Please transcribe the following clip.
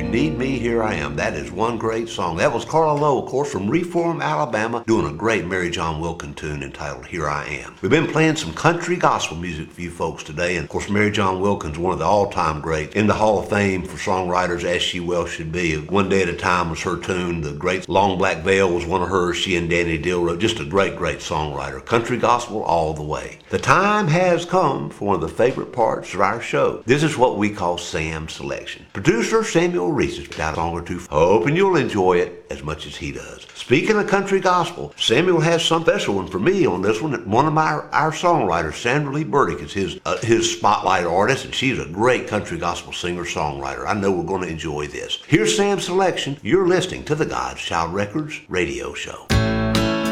Need Me, Here I Am. That is one great song. That was Carla Lowe, of course, from Reform, Alabama, doing a great Mary John Wilkin tune entitled Here I Am. We've been playing some country gospel music for you folks today, and of course, Mary John Wilkin's one of the all-time greats. In the Hall of Fame for songwriters, as she well should be. One Day at a Time was her tune. The great Long Black Veil was one of hers. She and Danny Dill wrote. Just a great, great songwriter. Country gospel all the way. The time has come for one of the favorite parts of our show. This is what we call Sam's Selection. Producer Samuel Reese has got a song or two, hoping you'll enjoy it as much as he does. Speaking of country gospel, Samuel has some special one for me on this one. One of our songwriters, Sandra Lee Burdick, is his spotlight artist, and she's a great country gospel singer-songwriter. I know we're going to enjoy this. Here's Sam's Selection. You're listening to the God's Child Records radio show.